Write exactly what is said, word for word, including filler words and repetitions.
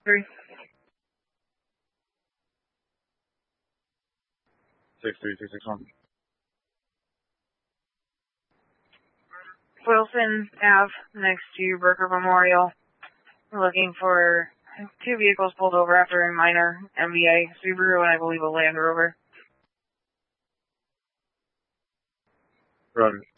three. six three two six one. Wilson Ave, next to Burger Memorial. We're looking for two vehicles pulled over after a minor M V A Subaru and I believe a Land Rover. Roger.